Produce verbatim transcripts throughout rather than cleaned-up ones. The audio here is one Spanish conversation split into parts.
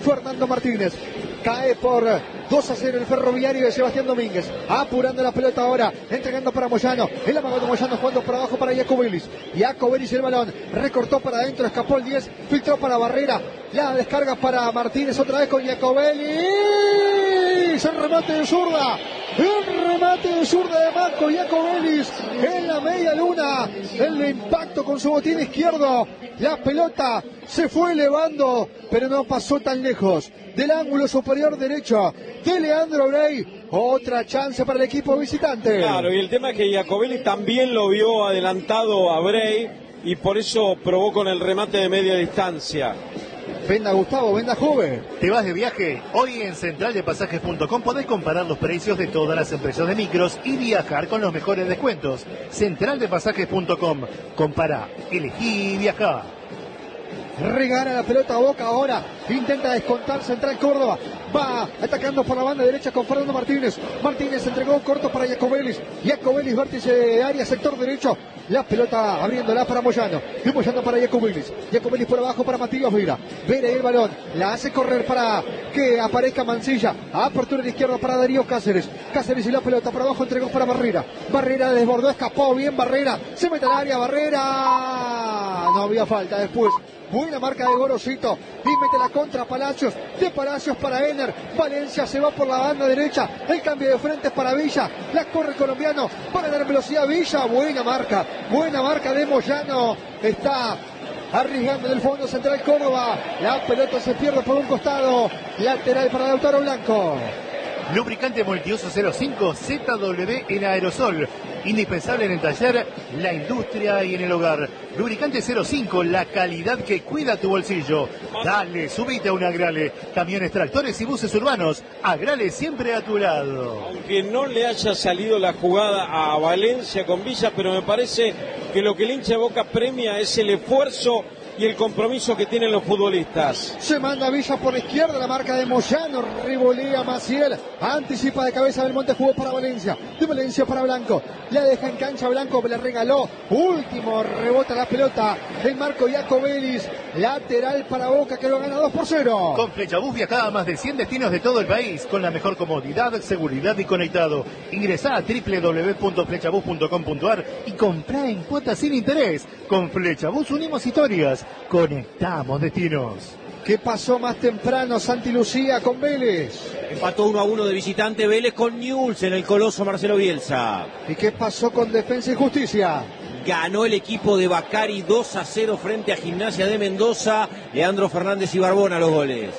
Fernando Martínez. Cae por dos a cero el Ferroviario de Sebastián Domínguez. Apurando la pelota ahora. Entregando para Moyano. El amago de Moyano jugando por abajo para Jacobelis. Jacobelis el balón. Recortó para adentro. Escapó el diez. Filtró para Barrera. La descarga para Martínez. Otra vez con Jacobelis. El remate de zurda. El remate de zurda de Marco Jacobelis. En la media luna. El impacto con su botín izquierdo. La pelota se fue elevando. Pero no pasó tan lejos del ángulo superior derecho de Leandro Brey. Otra chance para el equipo visitante. Claro, y el tema es que Jacobelli también lo vio adelantado a Brey y por eso probó con el remate de media distancia. Venda Gustavo, venda joven. ¿Te vas de viaje? Hoy en central de pasajes punto com podés comparar los precios de todas las empresas de micros y viajar con los mejores descuentos. central de pasajes punto com. Compara, elegí y viajá. Regala la pelota a Boca ahora. Intenta descontar Central Córdoba. Va atacando por la banda derecha con Fernando Martínez. Martínez entregó corto para Jacobelis. Jacobelis, vértice de área, sector derecho. La pelota abriéndola para Moyano. Y Moyano para Jacobelis. Jacobelis por abajo para Matías Vera. Vera el balón. La hace correr para que aparezca Mancilla. Apertura de izquierda para Darío Cáceres. Cáceres y la pelota por abajo entregó para Barrera. Barrera desbordó, escapó bien Barrera. Se mete al área Barrera. No había falta después. Buena marca de Gorosito. Y mete la contra Palacios. De Palacios para Ener. Valencia se va por la banda derecha. El cambio de frente es para Villa. La corre el colombiano. Para dar velocidad a Villa. Buena marca. Buena marca de Moyano. Está arriesgando en el fondo Central Córdoba. La pelota se pierde por un costado. Lateral para Lautaro Blanco. Lubricante multiuso cero cinco Z W en aerosol. Indispensable en el taller, la industria y en el hogar. Lubricante cero cinco, la calidad que cuida tu bolsillo. Dale, subite a un Agrale. Camiones, tractores y buses urbanos. Agrale siempre a tu lado. Aunque no le haya salido la jugada a Valencia con Villa, pero me parece que lo que el hincha de Boca premia es el esfuerzo y el compromiso que tienen los futbolistas. Se manda Villa por la izquierda, la marca de Moyano, revolea Maciel, anticipa de cabeza Belmonte, jugó para Valencia, de Valencia para Blanco, la deja en cancha Blanco, le regaló, último, rebota la pelota, el marco Jacobelis, lateral para Boca que lo gana dos por cero. Con Flechabús viajá a más de cien destinos de todo el país, con la mejor comodidad, seguridad y conectado. Ingresá a doble u doble u doble u punto flechabús punto com punto ar y comprá en cuotas sin interés. Con Flechabús unimos historias. Conectamos destinos. ¿Qué pasó más temprano Santi Lucía con Vélez? Empató uno a uno de visitante Vélez con Newell's en el Coloso Marcelo Bielsa. ¿Y qué pasó con Defensa y Justicia? Ganó el equipo de Bacari dos a cero frente a Gimnasia de Mendoza. Leandro Fernández y Barbona los goles.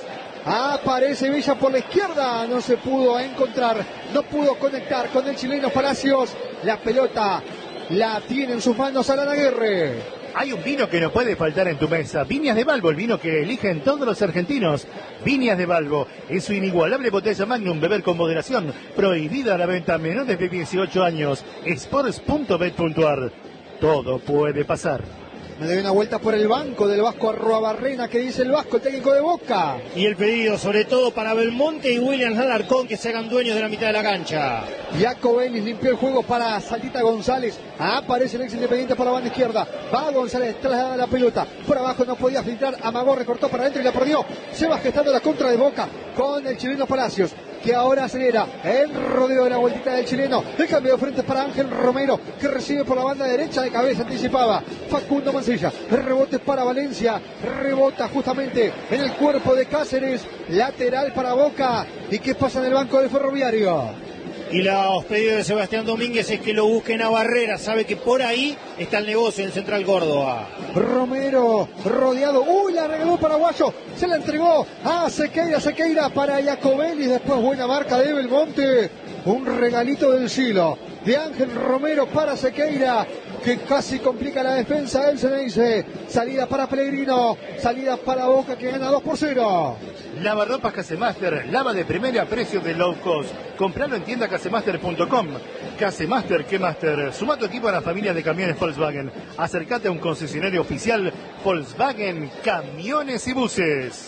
Aparece Villa por la izquierda, no se pudo encontrar, no pudo conectar con el chileno Palacios. La pelota la tiene en sus manos Alan Aguirre. Hay un vino que no puede faltar en tu mesa. Viñas de Balbo, el vino que eligen todos los argentinos. Viñas de Balbo, en su inigualable botella Magnum, beber con moderación. Prohibida la venta a menores de dieciocho años. Sports punto bet punto ar. Todo puede pasar. Me doy una vuelta por el banco del Vasco Arruabarrena, que dice el Vasco, el técnico de Boca. Y el pedido, sobre todo para Belmonte y Williams Alarcón, que se hagan dueños de la mitad de la cancha. Jacobelis limpió el juego para Saltita González. Aparece el ex Independiente por la banda izquierda. Va González, trasladada la pelota. Por abajo no podía filtrar. Amagó, recortó para adentro y la perdió. Se va gestando la contra de Boca con el chileno Palacios, que ahora acelera el rodeo de la vueltita del chileno. El cambio de frente para Ángel Romero, que recibe por la banda derecha, de cabeza anticipaba Facundo Mancilla. El rebote para Valencia, rebota justamente en el cuerpo de Cáceres, lateral para Boca. ¿Y qué pasa en el banco del Ferroviario? Y los pedidos de Sebastián Domínguez es que lo busquen a Barrera, sabe que por ahí está el negocio en Central Córdoba. Romero rodeado, uy, la regaló Paraguayo, se la entregó a Sequeira, Sequeira para Jacobelis, después buena marca de Belmonte, un regalito del Silo de Ángel Romero para Sequeira, que casi complica la defensa del Ceneice. Salida para Pellegrino, salida para Boca, que gana dos por cero. Lavarropas Casemaster, lava de primera a precio de low cost. Compralo en tienda casemaster punto com. Casemaster, ¿qué master? Suma tu equipo a la familia de camiones Volkswagen. Acércate a un concesionario oficial Volkswagen Camiones y Buses.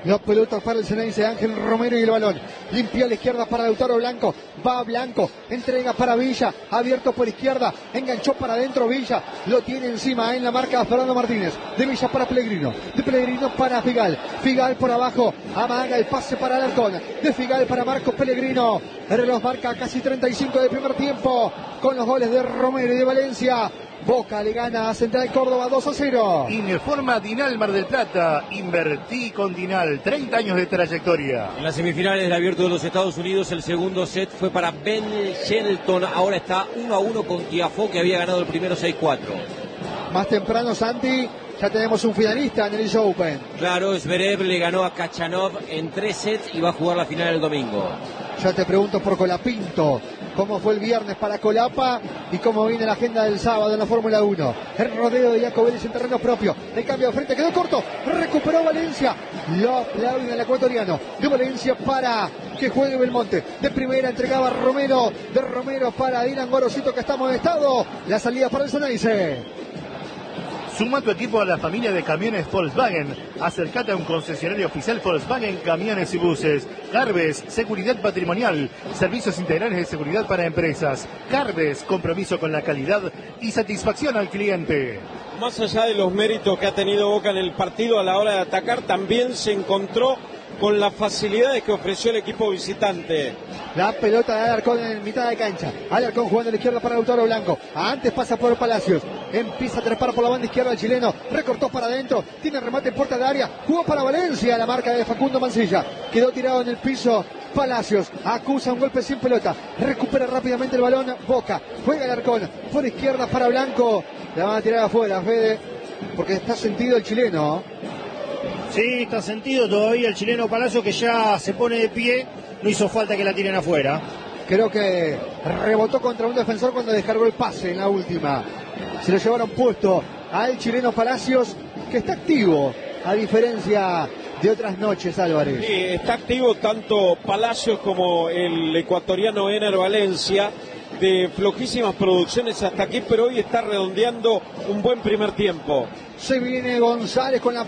La pelota para el Ceneice, Ángel Romero y el balón. Limpia a la izquierda para Lautaro Blanco. Va Blanco, entrega para Villa. Abierto por izquierda, enganchó para adentro Villa. Lo tiene encima en la marca Fernando Martínez. De Villa para Pellegrino. De Pellegrino para Figal. Figal por abajo. Amaga el pase para Alarcón. De Figal para Marcos Pellegrino. El reloj marca casi treinta y cinco del primer tiempo. Con los goles de Romero y de Valencia. Boca le gana a Central Córdoba dos a cero. Informa Dinal Mar del Plata. Invertí con Dinal. treinta años de trayectoria. En las semifinales del Abierto de los Estados Unidos, el segundo set fue para Ben Shelton. Ahora está uno a uno con Tiafoe, que había ganado el primero seis cuatro. Más temprano, Santi, ya tenemos un finalista en el U S Open. Claro, Zverev le ganó a Kachanov en tres sets y va a jugar la final el domingo. Ya te pregunto por Colapinto, cómo fue el viernes para Colapa y cómo viene la agenda del sábado en la Fórmula uno. El rodeo de Jacobellis en terreno propio. El cambio de frente quedó corto. Recuperó Valencia. Lo aplauden al ecuatoriano. De Valencia para que juegue Belmonte. De primera entregaba Romero. De Romero para Dylan Gorosito, que está amonestado. La salida para el Ceneice. Suma tu equipo a la familia de camiones Volkswagen. Acércate a un concesionario oficial Volkswagen Camiones y Buses. Carves, seguridad patrimonial. Servicios integrales de seguridad para empresas. Carves, compromiso con la calidad y satisfacción al cliente. Más allá de los méritos que ha tenido Boca en el partido a la hora de atacar, también se encontró con las facilidades que ofreció el equipo visitante. La pelota de Alarcón en mitad de cancha. Alarcón jugando a la izquierda para Lautaro Blanco. Antes pasa por Palacios. Empieza a trepar por la banda izquierda el chileno. Recortó para adentro. Tiene remate en puerta de área. Jugó para Valencia. La marca de Facundo Mancilla. Quedó tirado en el piso. Palacios acusa un golpe sin pelota. Recupera rápidamente el balón. Boca. Juega Alarcón. Por izquierda para Blanco. La van a tirar afuera, Fede. Porque está sentido el chileno. Sí, está sentido todavía el chileno Palacio, que ya se pone de pie. No hizo falta que la tiren afuera. Creo que rebotó contra un defensor cuando descargó el pase en la última. Se lo llevaron puesto al chileno Palacios, que está activo, a diferencia de otras noches, Álvarez. Sí, está activo tanto Palacios como el ecuatoriano Ener Valencia, de flojísimas producciones hasta aquí, pero hoy está redondeando un buen primer tiempo. Se viene González con la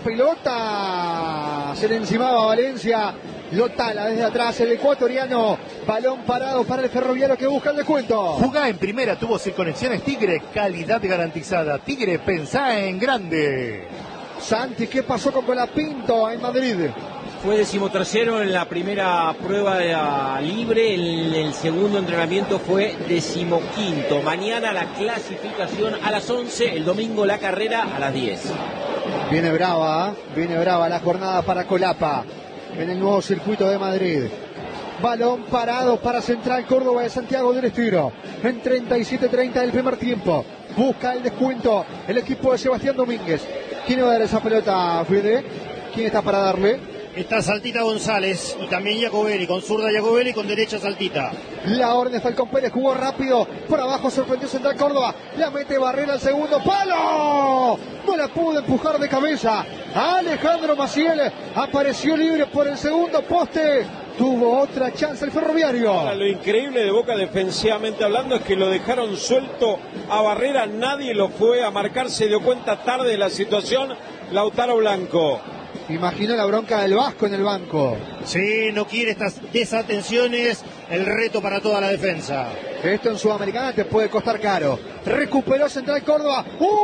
pelota. Se le encimaba a Valencia. Lo tala desde atrás el ecuatoriano. Balón parado para el Ferroviario, que busca el descuento. Jugá en primera, tuvo conexiones Tigre, calidad garantizada. Tigre, pensá en grande. Santi, ¿qué pasó con Colapinto en Madrid? Fue decimotercero en la primera prueba de la libre, en el segundo entrenamiento fue decimoquinto. Mañana la clasificación a las once, el domingo la carrera a las diez. Viene brava, ¿eh? viene brava la jornada para Colapa en el nuevo circuito de Madrid. Balón parado para Central Córdoba de Santiago del Estero. En treinta y siete treinta del primer tiempo. Busca el descuento el equipo de Sebastián Domínguez. ¿Quién va a dar esa pelota, Fede? ¿Quién está para darle? Está Saltita González y también Jacobelli, con zurda Jacobelli y con derecha Saltita. La orden de Falcón Pérez, jugó rápido, por abajo sorprendió Central Córdoba, la mete Barrera al segundo palo, no la pudo empujar de cabeza. Alejandro Maciel apareció libre por el segundo poste, tuvo otra chance el Ferroviario. Ahora, lo increíble de Boca defensivamente hablando es que lo dejaron suelto a Barrera, nadie lo fue a marcar, se dio cuenta tarde de la situación Lautaro Blanco. Imaginó la bronca del Vasco en el banco. Sí, no quiere estas desatenciones, el reto para toda la defensa. Esto en Sudamericana te puede costar caro. Recuperó Central Córdoba.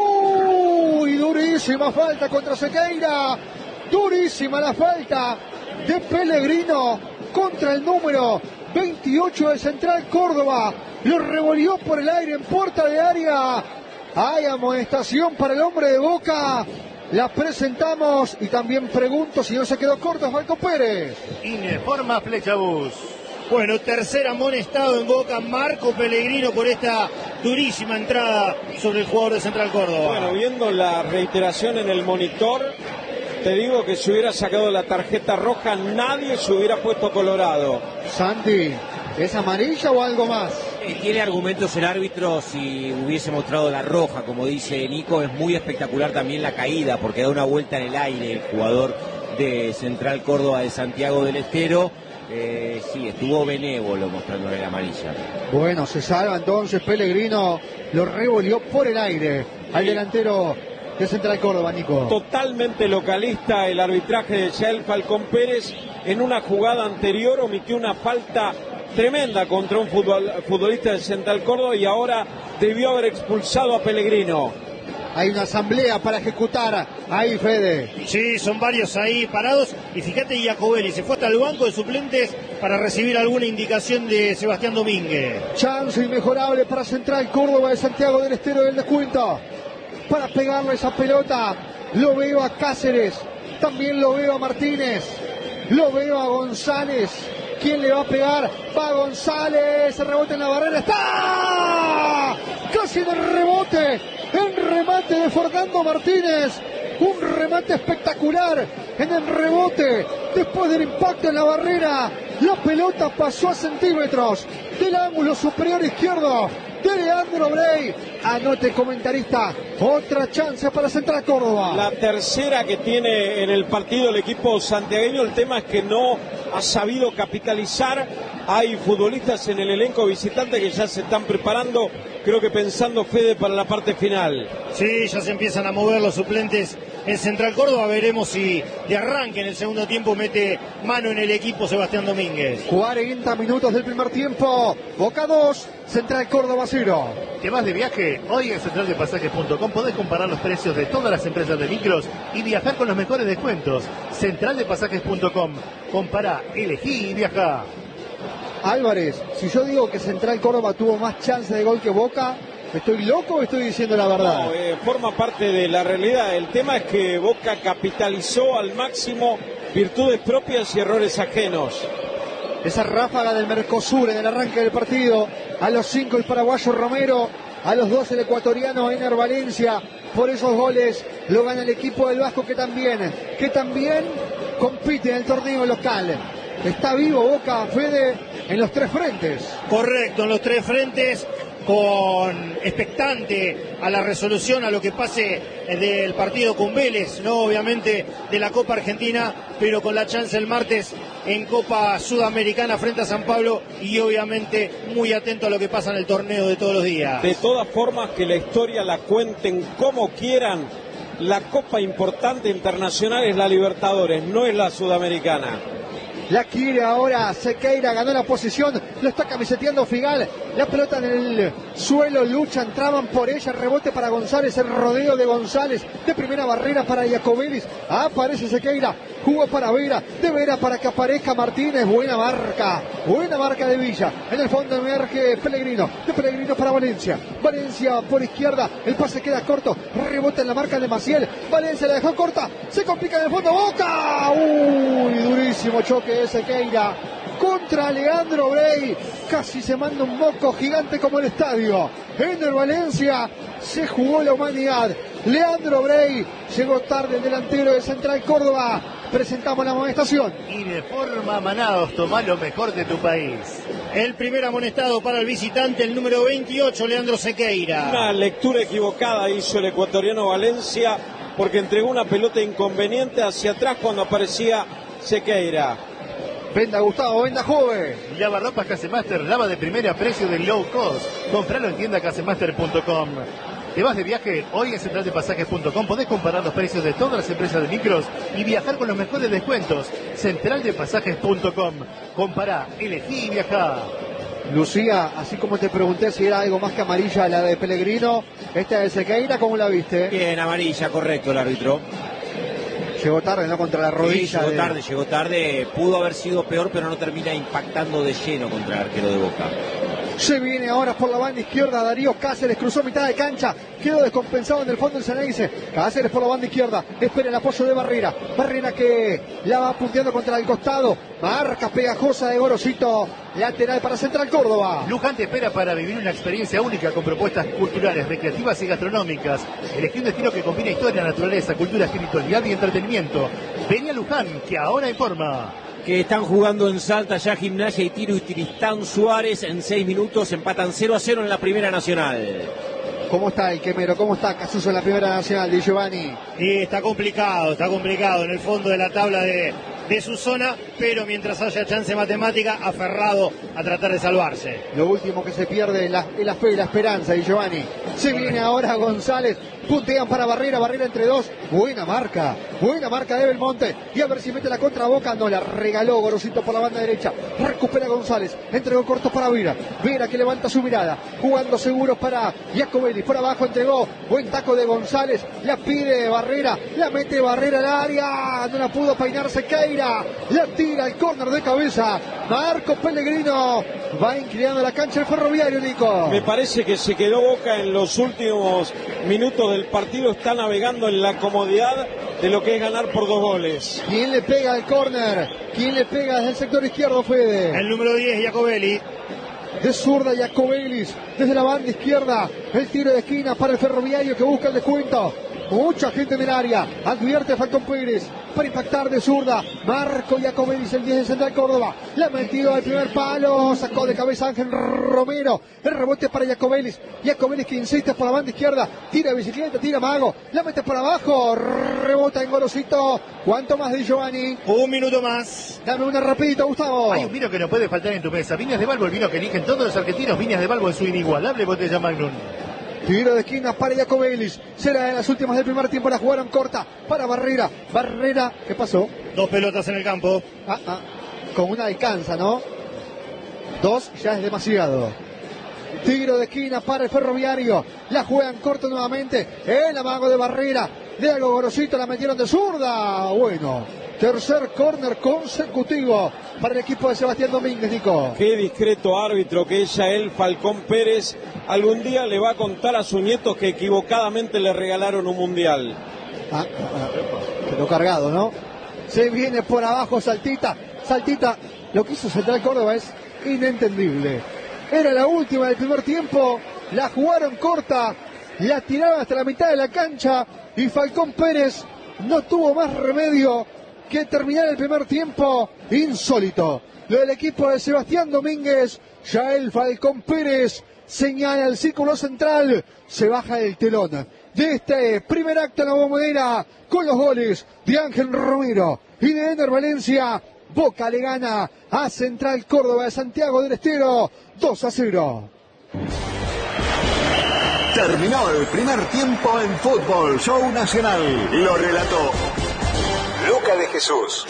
¡Uy! Durísima falta contra Sequeira. Durísima la falta de Pellegrino contra el número veintiocho de Central Córdoba. Lo revolvió por el aire en puerta de área. Hay amonestación para el hombre de Boca. La presentamos y también pregunto si no se quedó corto Falcón Pérez. Informa Flechabús. Bueno, tercer amonestado en Boca, Marco Pellegrino, por esta durísima entrada sobre el jugador de Central Córdoba. Bueno, viendo la reiteración en el monitor, te digo que si hubiera sacado la tarjeta roja, nadie se hubiera puesto colorado. Santi, ¿es amarilla o algo más? Tiene argumentos el árbitro. Si hubiese mostrado la roja, como dice Nico, es muy espectacular también la caída, porque da una vuelta en el aire el jugador de Central Córdoba de Santiago del Estero. Eh, sí, estuvo benévolo mostrándole la amarilla. Bueno, se salva entonces Pellegrino, lo revolvió por el aire al delantero de Central Córdoba, Nico. Totalmente localista el arbitraje de Yael Falcón Pérez. En una jugada anterior omitió una falta tremenda contra un futbol, futbolista de Central Córdoba y ahora debió haber expulsado a Pellegrino. Hay una asamblea para ejecutar ahí, Fede. Sí, son varios ahí parados. Y fíjate, Jacobelli se fue hasta el banco de suplentes para recibir alguna indicación de Sebastián Domínguez. Chance inmejorable para Central Córdoba de Santiago del Estero del descuento. Para pegarle esa pelota, lo veo a Cáceres, también lo veo a Martínez, lo veo a González. ¿Quién le va a pegar? Va González, se rebota en la barrera, ¡está! Casi en el rebote, en remate de Fernando Martínez, un remate espectacular en el rebote, después del impacto en la barrera, la pelota pasó a centímetros del ángulo superior izquierdo de Leandro Brey. Anote, comentarista, otra chance para Central Córdoba. La tercera que tiene en el partido el equipo santiagueño. El tema es que no ha sabido capitalizar. Hay futbolistas en el elenco visitante que ya se están preparando, creo que pensando, Fede, para la parte final. Sí, ya se empiezan a mover los suplentes en Central Córdoba. Veremos si de arranque en el segundo tiempo mete mano en el equipo Sebastián Domínguez. cuarenta minutos del primer tiempo. Boca dos, Central Córdoba cero. ¿Te vas de viaje? Hoy en central de pasajes punto com podés comparar los precios de todas las empresas de micros y viajar con los mejores descuentos. central de pasajes punto com. Compará, elegí y viajá. Álvarez, si yo digo que Central Córdoba tuvo más chance de gol que Boca, ¿estoy loco o estoy diciendo la verdad? No, eh, forma parte de la realidad. El tema es que Boca capitalizó al máximo virtudes propias y errores ajenos. Esa ráfaga del Mercosur en el arranque del partido. A los cinco el paraguayo Romero, a los dos el ecuatoriano Ener Valencia. Por esos goles lo gana el equipo del Vasco, que también, que también compite en el torneo local. Está vivo Boca, Fede, en los tres frentes. Correcto, en los tres frentes, con expectante a la resolución, a lo que pase del partido con Vélez, no obviamente de la Copa Argentina, pero con la chance el martes en Copa Sudamericana frente a San Pablo, y obviamente muy atento a lo que pasa en el torneo de todos los días. De todas formas, que la historia la cuenten como quieran, la Copa importante internacional es la Libertadores, no es la Sudamericana. La quiere ahora Sequeira, ganó la posición, lo está camiseteando Figal, la pelota en el suelo, luchan, traban por ella, rebote para González, el rodeo de González, de primera barrera para Jacobelis, aparece Sequeira, jugó para Vera, de Vera para que aparezca Martínez, buena marca, buena marca de Villa, en el fondo emerge Pellegrino, de Pellegrino para Valencia, Valencia por izquierda, el pase queda corto, rebota en la marca de Maciel, Valencia la dejó corta, se complica en el fondo, Boca, uy, durísimo choque de Sequeira contra Leandro Brey, casi se manda un moco gigante como el estadio. En el Valencia se jugó la humanidad. Leandro Brey llegó tarde, el delantero de Central Córdoba. Presentamos la amonestación. Y de forma Manados, toma lo mejor de tu país. El primer amonestado para el visitante, el número veintiocho, Leandro Sequeira. Una lectura equivocada hizo el ecuatoriano Valencia, porque entregó una pelota inconveniente hacia atrás cuando aparecía Sequeira. Venda Gustavo, venda joven. Lavarropas Casemaster, lava de primera, precio de low cost. Compralo en tienda casemaster punto com. ¿Te vas de viaje? Hoy en central de pasajes punto com podés comparar los precios de todas las empresas de micros y viajar con los mejores descuentos. central de pasajes punto com. Compará, elegí y viajá. Lucía, así como te pregunté si era algo más que amarilla la de Pellegrino, esta de Sequeira, ¿cómo la viste? Bien, amarilla, correcto el árbitro. Llegó tarde, ¿no? Contra la rodilla. Sí, llegó de... tarde, llegó tarde. Pudo haber sido peor, pero no termina impactando de lleno contra el arquero de Boca. Se viene ahora por la banda izquierda Darío Cáceres, cruzó mitad de cancha, quedó descompensado en el fondo el Ceneice. Cáceres por la banda izquierda, espera el apoyo de Barrera. Barrera que la va punteando contra el costado. Marca pegajosa de Gorosito, lateral para Central Córdoba. Luján te espera para vivir una experiencia única con propuestas culturales, recreativas y gastronómicas. Elegí un destino que combina historia, naturaleza, cultura, espiritualidad y entretenimiento. Vení a Luján, que ahora informa. Que están jugando en Salta ya Gimnasia y Tiro y Tristán Suárez. En seis minutos empatan cero a cero en la Primera Nacional. ¿Cómo está el Quemero? ¿Cómo está Casuso en la Primera Nacional, Di Giovanni? Y está complicado, está complicado. En el fondo de la tabla de, de su zona, pero mientras haya chance matemática, aferrado a tratar de salvarse. Lo último que se pierde es la, es la fe y la esperanza, y Giovanni. Se viene ahora González, puntean para Barrera, Barrera entre dos, buena marca, buena marca de Belmonte, y a ver si mete la contra Boca, no la regaló Gorosito por la banda derecha, recupera González, entregó corto para Vera, Vera que levanta su mirada, jugando seguros para Jacobelli, por abajo entregó, buen taco de González, la pide Barrera, la mete Barrera al área, no la pudo peinar Sequeira, la tira al córner de cabeza, Marco Pellegrino, va inclinando la cancha el Ferroviario, Nico. Me parece que se quedó Boca en los últimos minutos del partido, está navegando en la comodidad de lo que es ganar por dos goles. ¿Quién le pega al córner? ¿Quién le pega desde el sector izquierdo, Fede? El número diez, Jacobelli. De zurda, Jacobelis, desde la banda izquierda, el tiro de esquina para el Ferroviario que busca el descuento. Mucha gente en el área, advierte Falcón Pérez para impactar de zurda. Marco Jacobelis, el diez de Central Córdoba, le ha metido al primer palo, sacó de cabeza Ángel Romero, el rebote para Jacobelis, Jacobelis que insiste por la banda izquierda, tira bicicleta, tira mago, la mete por abajo, rebota en Gorosito. ¿Cuánto más de Giovanni? Un minuto más. Dame una rapidito, Gustavo. Hay un vino que no puede faltar en tu mesa, Viñas de Balbo, el vino que eligen todos los argentinos. Viñas de Balbo en su inigualable botella Magnum. Tiro de esquina para Jacobelis. Será de las últimas del primer tiempo. La jugaron corta para Barrera. Barrera, ¿qué pasó? Dos pelotas en el campo. Ah, ah. Con una alcanza, ¿no? Dos ya es demasiado. Tiro de esquina para el Ferroviario. La juegan corta nuevamente. El amago de Barrera. De algo Gorosito, la metieron de zurda. Bueno, tercer córner consecutivo para el equipo de Sebastián Domínguez, Nico. Qué discreto árbitro que es Yael Falcón Pérez. Algún día le va a contar a sus nietos que equivocadamente le regalaron un mundial. Ah, ah, quedó cargado, ¿no? Se viene por abajo Saltita. Saltita, lo que hizo Central Córdoba es inentendible. Era la última del primer tiempo. La jugaron corta. La tiraron hasta la mitad de la cancha. Y Falcón Pérez no tuvo más remedio que terminar el primer tiempo. Insólito. Lo del equipo de Sebastián Domínguez. Yael Falcón Pérez señala el círculo central. Se baja el telón de este primer acto en la Bombonera con los goles de Ángel Romero y de Ener Valencia. Boca le gana a Central Córdoba de Santiago del Estero dos a cero. Terminó el primer tiempo en Fútbol Show Nacional. Lo relató Luca de Jesús.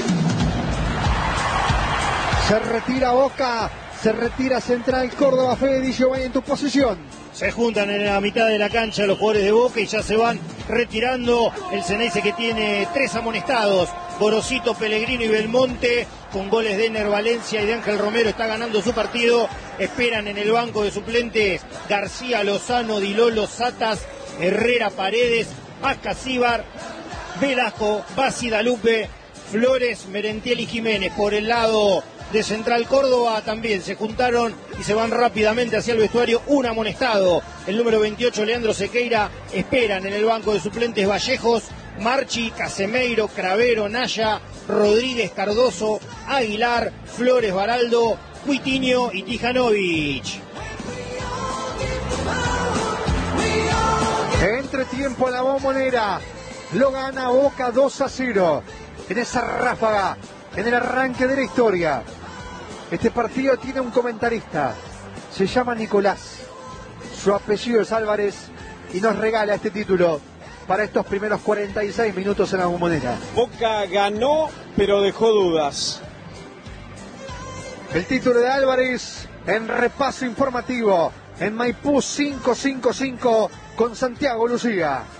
Se retira Boca, se retira Central Córdoba. Fede Di Giovanni en tu posición. Se juntan en la mitad de la cancha los jugadores de Boca y ya se van retirando. El Ceneice que tiene tres amonestados, Gorosito, Pellegrino y Belmonte, con goles de Ener Valencia y de Ángel Romero, está ganando su partido. Esperan en el banco de suplentes García, Lozano, Dilolo, Satas, Herrera, Paredes, Ascasíbar, Velasco, Basi, Dalupe, Flores, Merentiel y Jiménez. Por el lado de Central Córdoba también se juntaron y se van rápidamente hacia el vestuario. Un amonestado, el número veintiocho, Leandro Sequeira. Esperan en el banco de suplentes Vallejos, Marchi, Casemeiro, Cravero, Naya, Rodríguez, Cardoso, Aguilar, Flores, Baraldo, Cuitiño y Tijanovic. Entretiempo en la Bombonera. Lo gana Boca dos a cero. En esa ráfaga, en el arranque de la historia. Este partido tiene un comentarista. Se llama Nicolás. Su apellido es Álvarez y nos regala este título para estos primeros cuarenta y seis minutos en la Bombonera. Boca ganó, pero dejó dudas. El título de Álvarez en repaso informativo en Maipú quinientos cincuenta y cinco con Santiago Lucía.